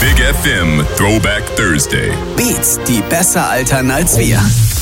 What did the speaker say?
Big FM Throwback Thursday. Beats, die besser altern als wir.